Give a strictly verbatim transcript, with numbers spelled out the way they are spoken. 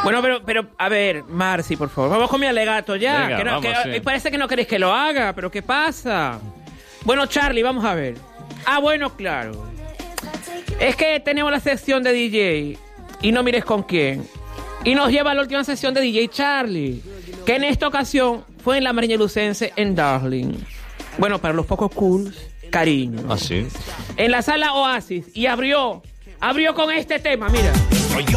Bueno, pero, pero, a ver, Marci, por favor, vamos con mi alegato ya. Venga, que no, vamos, que, sí. Parece que no queréis que lo haga, pero ¿qué pasa? Bueno, Charlie, vamos a ver. Ah, bueno, claro. Es que tenemos la sección de D J y no mires con quién. Y nos lleva a la última sesión de D J Charlie, que en esta ocasión fue en la Mariña Lucense en Darling. Bueno, para los pocos cools, cariño. ¿Ah, sí? En la sala Oasis. Y abrió, abrió con este tema, mira.